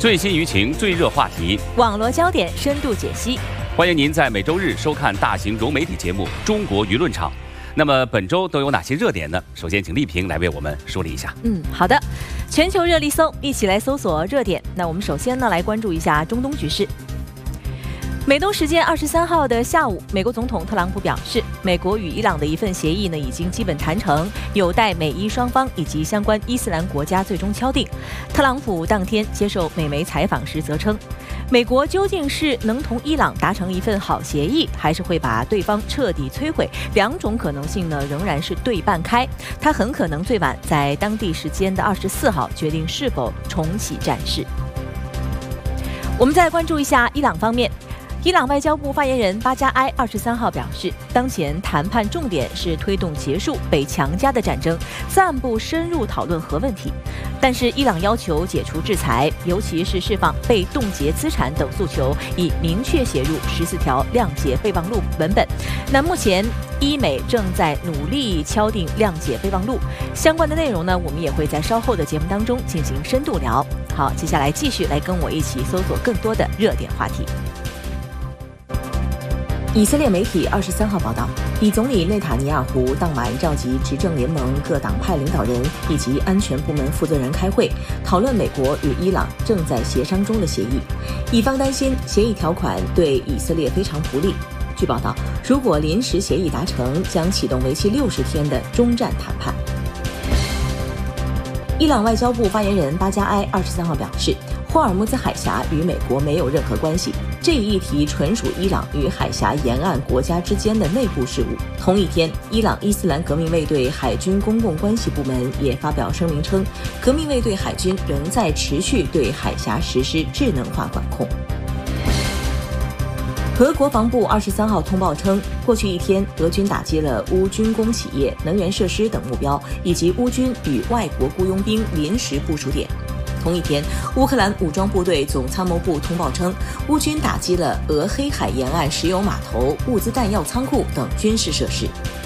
最新舆情、最热话题， 网络焦点深度解析。 欢迎您在每周日收看大型融媒体节目《中国舆论场》。那么本周都有哪些热点呢？首先，请丽萍来为我们梳理一下。 好的，全球热力搜，一起来搜索热点。那我们首先呢，来关注一下中东局势。美东时间23号的下午，美国总统特朗普表示，美国与伊朗的一份协议呢已经基本谈成，有待美伊双方以及相关伊斯兰国家最终敲定。特朗普当天接受美媒采访时则称，美国究竟是能同伊朗达成一份好协议，还是会把对方彻底摧毁，两种可能性呢仍然是对半开。他很可能最晚在当地时间的24号决定是否重启战事。我们再关注一下伊朗方面。伊朗外交部发言人巴加埃23号表示，当前谈判重点是推动结束被强加的战争，暂不深入讨论核问题。但是伊朗要求解除制裁，尤其是释放被冻结资产等诉求，已明确写入14条谅解备忘录文本。那目前伊美正在努力敲定谅解备忘录，相关的内容呢，我们也会在稍后的节目当中进行深度聊。好，接下来继续来跟我一起搜索更多的热点话题。以色列媒体23号报道，以总理内塔尼亚胡当晚召集执政联盟各党派领导人以及安全部门负责人开会，讨论美国与伊朗正在协商中的协议。以方担心协议条款对以色列非常不利。据报道，如果临时协议达成，将启动为期60天的终战谈判。伊朗外交部发言人巴加埃23号表示，霍尔木兹海峡与美国没有任何关系，这一议题纯属伊朗与海峡沿岸国家之间的内部事务。同一天，伊朗伊斯兰革命卫队海军公共关系部门也发表声明称，革命卫队海军仍在持续对海峡实施智能化管控。俄国防部23号通报称，过去一天，俄军打击了乌军工企业、能源设施等目标，以及乌军与外国雇佣兵临时部署点。同一天，乌克兰武装部队总参谋部通报称，乌军打击了俄黑海沿岸石油码头、物资弹药仓库等军事设施。